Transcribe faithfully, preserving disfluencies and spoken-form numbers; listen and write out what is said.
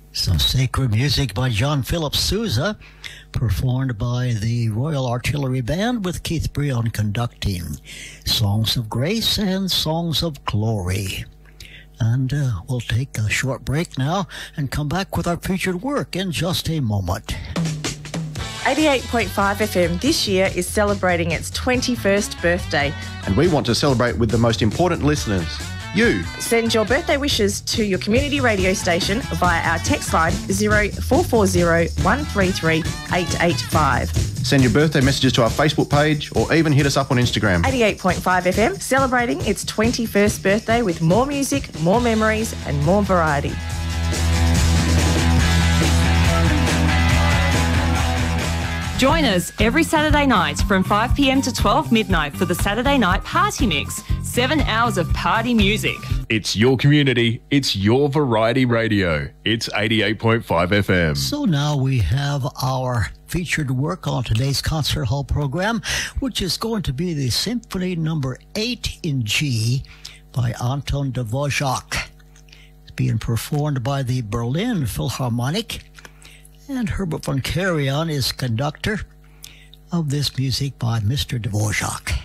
Some sacred music by John Philip Sousa, performed by the Royal Artillery Band with Keith Breon conducting. Songs of Grace and Songs of Glory. And uh, we'll take a short break now and come back with our featured work in just a moment. eighty-eight point five F M this year is celebrating its twenty-first birthday. And we want to celebrate with the most important listeners, you. Send your birthday wishes to your community radio station via our text line zero four four zero one three three eight eight five. Send your birthday messages to our Facebook page or even hit us up on Instagram. eighty-eight point five F M, celebrating its twenty-first birthday with more music, more memories and more variety. Join us every Saturday night from five p m to twelve midnight for the Saturday Night Party Mix. Seven hours of party music. It's your community. It's your variety radio. It's eighty-eight point five F M. So now we have our featured work on today's concert hall program, which is going to be the Symphony Number eight in G by Anton Dvorak. It's being performed by the Berlin Philharmonic. And Herbert von Karajan is conductor of this music by Mister Dvorak.